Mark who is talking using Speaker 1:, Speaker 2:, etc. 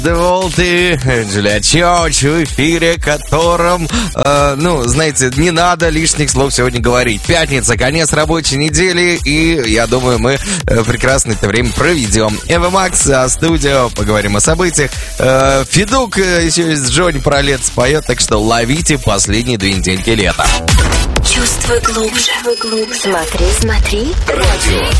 Speaker 1: Волты, Джулия Чоуч в эфире, которым, знаете, не надо лишних слов сегодня говорить. Пятница, конец рабочей недели, и я думаю, мы прекрасно это время проведем. Эва Макс, студио, поговорим о событиях. Федук еще из Джонни про лето споет, так что ловите последние 2 недельки лета.
Speaker 2: Чувствуй глубже. Смотри. Радио